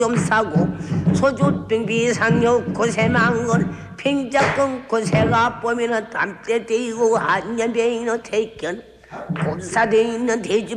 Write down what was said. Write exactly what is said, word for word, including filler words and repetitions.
좀 사고 소주병 비상료 고세망건 팽작건 고세가 보면은 땀때 대고 한년병이는 태견 고사돼 있는 돼지